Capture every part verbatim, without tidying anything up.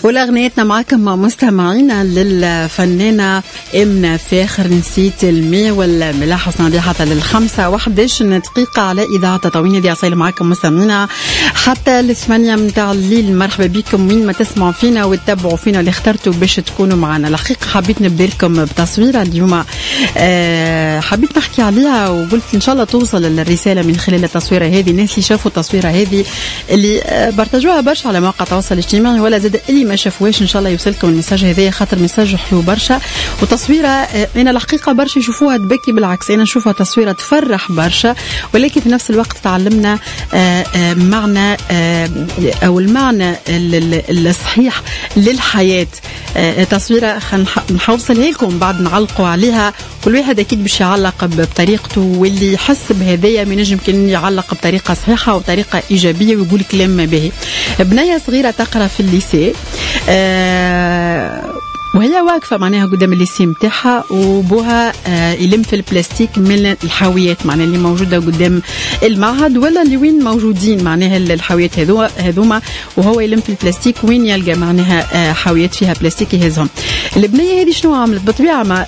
والأغنيتنا معكم مستمعينا للفنانة إمنة فاخر. نسيت المي والملاح صناديحة للخمسة وحدش دقيقة على إذاعة تطاوين. دي عصيل معكم مستمعينا حتى الثمانية متاع الليل. مرحبا بكم وين ما تسمعوا فينا وتتابعوا فينا اللي اخترتوا باش تكونوا معنا. الحقيقة حبيت نبدأ لكم بتصويرة اليوم أه حبيت نحكي عليها وقلت إن شاء الله توصل الرسالة من خلال التصويرة هذه. الناس اللي شافوا التصويرة هذه اللي أه بارتاجوها برشا على مواقع التواصل الاجتماعي ولا زاد اللي ما شافوهاش إن شاء الله يوصلكم المساج هذا خاطر مساج حلو برشا. وتصويرة أه أنا الحقيقة برشا يشوفوها تبكي، بالعكس أنا نشوفها تصويرة تفرح برشا، ولكن في نفس الوقت تعلمنا أه أه معنى أه أو المعنى الصحيح للحياة. أه تصويرة نحوصلها لكم بعد نعلقوا عليها. كل واحد أكيد باش يعلق بطريقته، واللي يحس بهدايا من ينجم كان يعلق بطريقة صحيحة وطريقة إيجابية ويقول كلام باهي. بنية صغيرة تقرأ في الليسي أه وهي واقفة معناها قدام الليسي متاعها وبوها آه يلم في البلاستيك من الحاويات معناها اللي موجودة قدام المعهد ولا اللي وين موجودين معناها الحاويات هذو هذوما، وهو يلم في البلاستيك وين يلقى معناها آه حاويات فيها بلاستيك يهزهم. البنية هذه شنو عملت؟ بطبيعة ما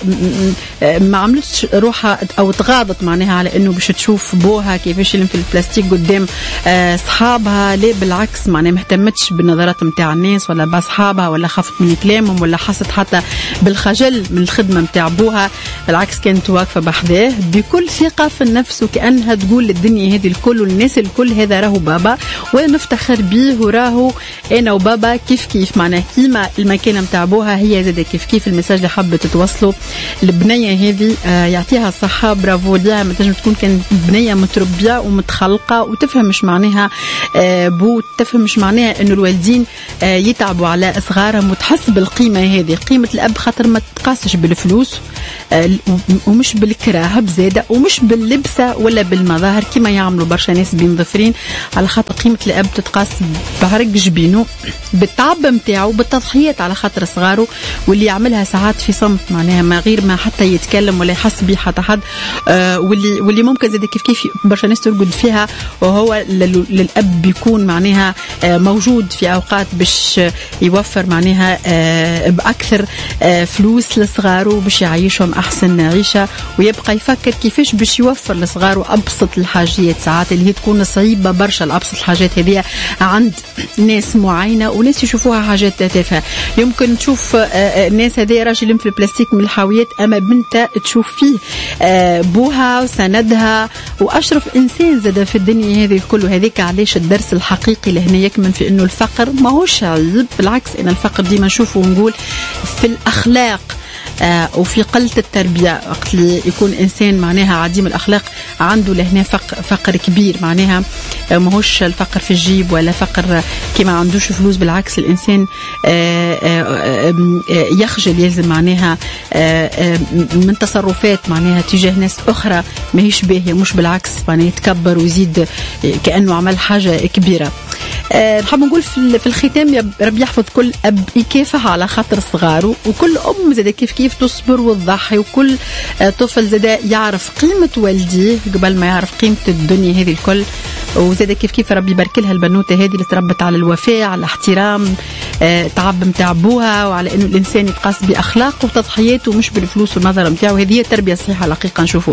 ما عملتش روحها أو تغاضت معناها على إنه باش تشوف بوها كيفاش يلم في البلاستيك قدام آه صحابها. لا بالعكس معناها ما اهتمتش بالنظرات متاع الناس ولا بأصحابها ولا خافت من كلامهم ولا حست حتى بالخجل من الخدمة متاع بوها. بالعكس كانت واقفة بحذاه بكل ثقة في النفس وكأنها تقول للدنيا هذه الكل والناس الكل هذا راهو بابا ونفتخر بيه وراهو أنا وبابا كيف كيف معناه كيما المكانة متاع بوها هي زادة كيف كيف. المساج اللي حابة تتوصله البنية هذه آه يعطيها الصحة برافو ليها. ما تنجم تكون كانت بنية متربية ومتخلقة وتفهمش معناها آه بو تفهمش معناها إنه الوالدين آه يتعبوا على صغارهم وتحس بالقيمة هذه. قيمة الأب خاطر ما تقاسش بالفلوس آه ومش بالكراهة بزادة ومش باللبسة ولا بالمظاهر كما يعملوا برشا ناس بمظفرين. على خاطر قيمة الأب تتقاس بعرق جبينه بالتعب متاعه بالتضحيات على خاطر صغاره واللي يعملها ساعات في صمت معناها ما غير ما حتى يتكلم ولا يحس به حتى حد آه واللي واللي ممكن زاد كيف كيف برشا ناس ترقد فيها وهو للأب بيكون معناها آه موجود في أوقات باش يوفر معناها آه بأكثر آه فلوس لصغاره باش يعيشهم أحسن عيشة ويبقى يفكر كيفاش باش يوفر لصغاره أبسط الحاجات ساعات اللي هي تكون صعيبة برشا. الأبسط الحاجات هذه عند ناس معينة وناس يشوفوها حاجات تافهة. يمكن تشوف آه الناس هذه راجل في البلاستيك من الحاويات أما بنت تشوف فيه آه بوها وسندها وأشرف إنسان زاد في الدنيا هذه الكل. وهذيك علاش الدرس الحقيقي لهنا يكمن في إنه الفقر ما هوش عيب، بالعكس إن الفقر ديما نشوفه ونقول في الأخلاق آه وفي قلة التربية. وقت اللي يكون إنسان معناها عديم الأخلاق عنده لهنا فقر, فقر كبير معناها آه ما هوش الفقر في الجيب ولا فقر كما عندوش فلوس. بالعكس الإنسان آه آه آه يخجل يلزم معناها آه آه من تصرفات معناها تجاه ناس أخرى ما هيش باهية مش بالعكس معناها يتكبر ويزيد كأنه عمل حاجة كبيرة. أه نحب نقول في الختام يا رب يحفظ كل أب يكافح على خاطر صغاره وكل أم زاد كيف كيف تصبر وتضحي وكل أه طفل زاد يعرف قيمة والديه قبل ما يعرف قيمة الدنيا هذه الكل. وزاد كيف كيف ربي يبارك لها البنوتة هذه اللي تربت على الوفاء على الاحترام أه تعب متاع ابوها وعلى انه الانسان يتقاس باخلاقه وتضحياته ومش بالفلوس والنظر متاعه. هذه هي التربية الصحيحة الحقيقة نشوفه.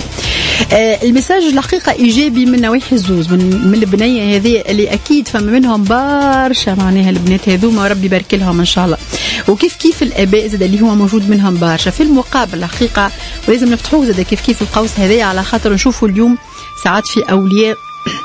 أه المساج الحقيقة ايجابي من نواحي الزوز من, من البنية هذه اللي اكيد فما منهم برشا معناها البنات هذوما ربي يبارك لهم ان شاء الله. وكيف كيف الاباء زاد اللي هو موجود منهم برشا في المقابل الحقيقة ولازم نفتحوه زاد كيف كيف القوس هذايا على خاطر نشوفوا اليوم ساعات في اولياء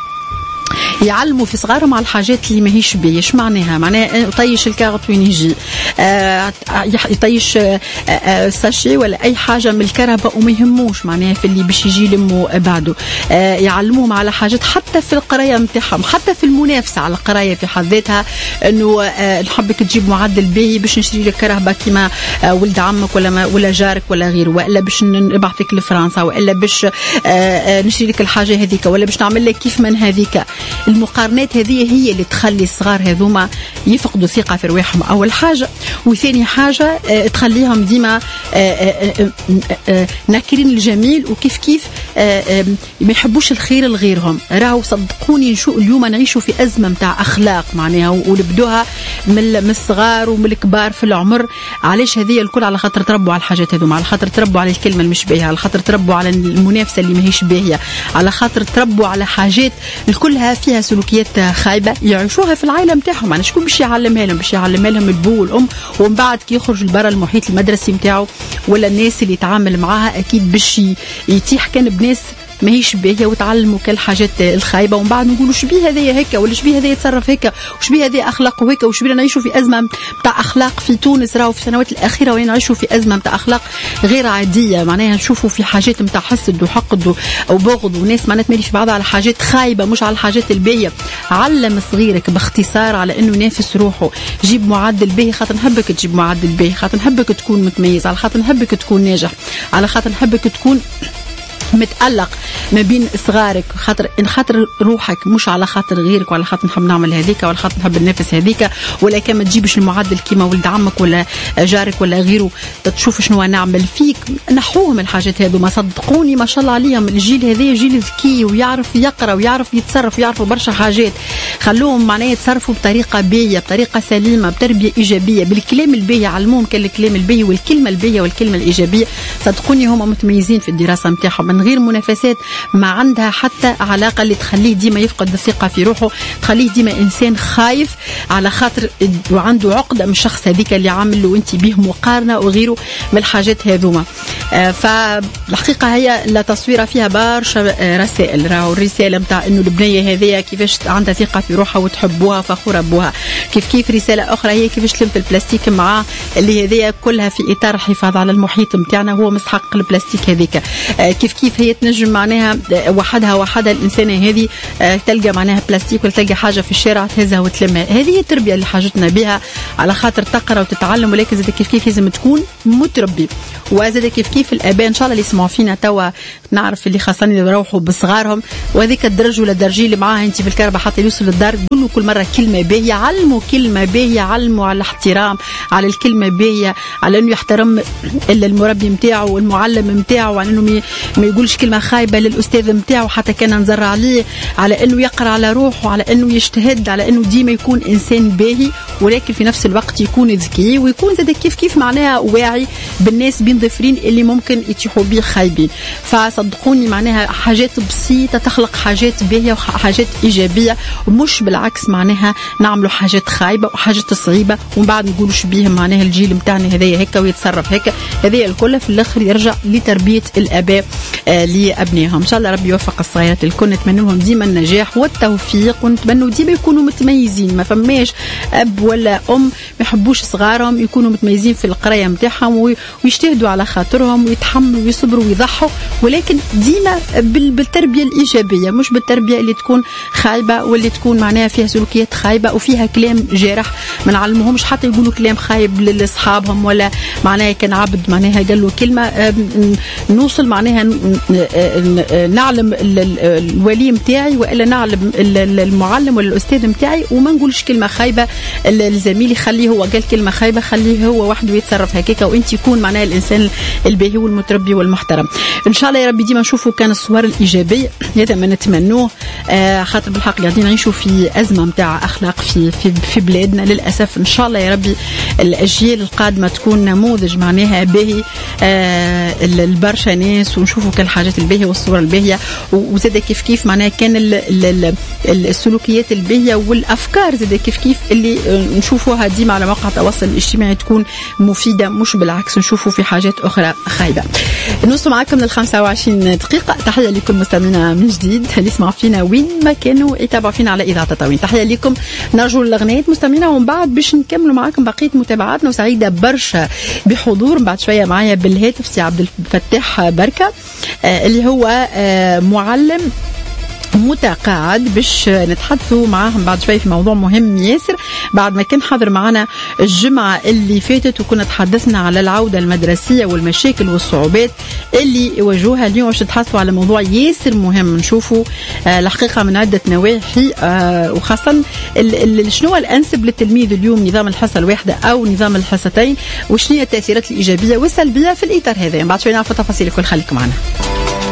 يعلموا في صغارهم على الحاجات اللي ما هيش بيش معناها معناها يطيش الكاغط وين يجي آه يطيش آه آه ساشي ولا أي حاجة من الكهرباء وما يهموش معناها في اللي باش يجي لمه بعده آه يعلموهم على حاجات حتى في القراية متاعهم حتى في المنافسة على القراية في حد ذاتها إنه آه نحبك تجيب معدل باهي باش نشتري لك كهرباء كيما آه ولد عمك ولا ما ولا جارك ولا غيره ولا باش نبعثك لفرنسا ولا باش آه آه نشتري لك الحاجة هذيك ولا باش نعمل لك كيف من هذيك. المقارنات هذه هي اللي تخلي الصغار هذوما يفقدوا ثقة في رواحهم أول حاجة، وثاني حاجة تخليهم ديما ناكرين الجميل وكيف كيف ما يحبوش الخير لغيرهم. راهو صدقوني نشوف اليوم نعيشوا في أزمة متاع أخلاق معناها ولبدوها من الصغار ومن الكبار في العمر. علاش هذه الكل؟ على خاطر تربوا على الحاجات هذوما، على خاطر تربوا على الكلمه المش باهيه، على خاطر تربوا على المنافسه اللي ماهيش باهيه، على خاطر تربوا على حاجات الكلها فيها سلوكيات خايبه يعيشوها في العائله نتاعهم. انا شكون باش يعلمها لهم؟ باش يعلمها لهم البو والام، ومن بعد كي يخرج لبرا المحيط المدرسي نتاعو ولا الناس اللي يتعامل معاها اكيد باش يتيح كان بناس ماهيش باهيه وتعلموا كالحاجات الخايبه، ومن بعد نقولوا شبيه هذايا هيك ولا شبيه هذايا يتصرف هيك وشبيه هذايا اخلاقه هيك وشبيه نعيشوا في ازمه نتاع اخلاق في تونس. راهو في السنوات الاخيره وين نعيشوا في ازمه نتاع اخلاق غير عاديه، معناها نشوفوا في حاجات نتاع حسد وحقد او بغض وناس معناتها تماري في بعضها على حاجات خايبه مش على الحاجات الباهيه. علم صغيرك باختصار على انه ينافس روحه، جيب معدل باهي خاطر نحبك تجيب معدل باهي، خاطر نحبك تكون متميز، على خاطر نحبك تكون ناجح، على خاطر نحبك تكون متألق ما بين صغارك، خاطر ان خاطر روحك مش على خاطر غيرك وعلى خاطر نحب نعمل هذيك ولا خاطر نحب ننافس هذيك، ولا كما تجيبش المعدل كيما ولد عمك ولا جارك ولا غيره تشوف شنو نعمل فيك. نحوهم الحاجات هذو، ما صدقوني ما شاء الله عليهم الجيل هذا جيل ذكي ويعرف يقرا ويعرف يتصرف ويعرفوا برشا حاجات. خلوهم معناه يتصرفوا بطريقه باهيه بطريقه سليمه بتربيه ايجابيه بالكلام الباهي، علموهم كالكلام الباهي والكلمه الباهيه والكلمه الايجابيه. صدقوني هم متميزين في الدراسه نتاعهم من غير منافسات ما عندها حتى علاقه اللي تخليه ديما يفقد الثقه في روحه، تخليه ديما انسان خايف على خاطر وعنده عقده من الشخص هذيك اللي عامل له انت به مقارنه وغيره من الحاجات هذوما. آه فالحقيقه هي لا تصويره فيها برشا رسائل. راهو الرساله نتاع انه البنيه هذيا كيفاش عندها ثقه في روحها وتحبوها وفخوره بوها. كيف كيف رساله اخرى هي كيفاش تلم في البلاستيك معاه اللي هذيا كلها في اطار الحفاظ على المحيط نتاعنا، هو مستحق البلاستيك هذيك. آه كيف كيف هي تنجم معناها وحدها وحدها الإنسانة هذه تلقى معناها بلاستيك ولا تلقى حاجة في الشارع تهزها وتلمها. هذه هي التربية اللي حاجتنا بها على خاطر تقرأ وتتعلم، ولكن زاد كيف كيف لازم تكون متربي. وزاد كيف كيف الآباء إن شاء الله اللي يسمعوا فينا توا نعرف اللي خاصني يروحوا بصغارهم وهذيك الدرج ولا الدرجي اللي معاها أنت في الكهرباء حتى يوصل للدار قولوا كل مرة كلمة باهية، علموا كلمة باهية، علموا على الاحترام، على الكلمة باهية، على إنه يحترم إلا المربي متاعه والمعلم متاعه، وعلى إنه ما يقولش كلمة خايبة للأستاذ متاعه حتى كان نزر عليه، على إنه يقرأ على روحه، على إنه يجتهد، على إنه ديما يكون إنسان باهي ولكن في نفس الوقت يكون ذكي ويكون زاد كيف كيف معناها واعي بالناس بين ضفرين اللي ممكن يتيحوا به خايبين. فصدقوني معناها حاجات بسيطة تخلق حاجات باهية وحاجات إيجابية، ومش بالعكس معناها نعملوا حاجات خايبة وحاجات صعيبة ومن بعد نقولوا شبيه معناها الجيل متاعنا هذايا هيك ويتصرف هيك. هذايا الكل في الآخر يرجع لتربية الآباء آه لأبنائهم. إن شاء الله ربي يوفق الصغيرات الكل، نتمنى لهم ديما النجاح والتوفيق ونتمنى ديما يكونوا متميزين. ما فماش أب ولا أم ما يحبوش صغارهم يكونوا متميزين في القراية متاعهم ويجتهدوا على خاطرهم ويتحملوا ويصبروا ويضحوا، ولكن ديما بالتربية الإيجابية مش بالتربية اللي تكون خايبة واللي تكون معناها فيها سلوكيات خايبة وفيها كلام جارح. ما نعلمهمش حتى يقولوا كلام خايب لأصحابهم ولا معناها كان عبد معناها قال له كلمة نوصل معناها نعلم الولي متاعي وإلا نعلم المعلم ولا الأستاذ متاعي وما نقولش كلمة خايبة الزميل، خليه هو قال كلمة خايبة خليه هو وحده يتصرف هكاك وانت يكون معناها الإنسان الباهي والمتربي والمحترم. إن شاء الله يا ربي ديما نشوفوا كان الصور الإيجابية هذا ما نتمنوه، آه خاطر بالحق قاعدين نعيشوا في أزمة متاع أخلاق في في في بلادنا للأسف. إن شاء الله يا ربي الأجيال القادمة تكون نموذج معناها باهي آه البرشا ناس ونشوفوا كالحاجات الباهية والصور الباهية، وزاد كيف كيف معناها كان ال ال السلوكيات الباهية والأفكار زاد كيف كيف اللي نشوفوها ديما على مواقع التواصل الاجتماعي تكون مفيدة مش بالعكس نشوفوا في حاجات أخرى خايبة. نوصل معكم للخمسة وعشرين دقيقة. تحية لكم مستمعينا من جديد اللي يسمعوا فينا وين ما كانوا يتابعوا فينا على إذاعة تطاوين. تحية لكم نرجو الأغنيات مستمعينا ومن بعد باش نكملوا معكم بقية متابعاتنا وسعيدة برشا بحضور بعد شوية معايا بالهاتف سي عبد الفتاح بركة آه اللي هو آه معلم متقاعد باش نتحدثوا معاهم بعد شوي في موضوع مهم ياسر بعد ما كان حاضر معنا الجمعة اللي فاتت وكنا تحدثنا على العودة المدرسية والمشاكل والصعوبات اللي يواجهوها اليوم. باش نتحدثوا على موضوع ياسر مهم نشوفوا آه الحقيقة من عدة نواحي آه وخاصة شنو الأنسب للتلميذ اليوم، نظام الحصة الواحدة أو نظام الحصتين، وشنو هي التأثيرات الإيجابية والسلبية في الإطار هذا. بعد شوي نعرف تفاصيل الكل، خليكم معنا.